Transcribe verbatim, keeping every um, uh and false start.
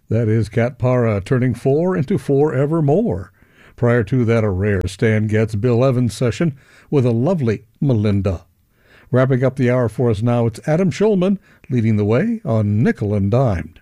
That is Cat Para turning four into four evermore. Prior to that, a rare Stan Getz Bill Evans session with a lovely Melinda. Wrapping up the hour for us now, it's Adam Schulman leading the way on Nickel and Dimed.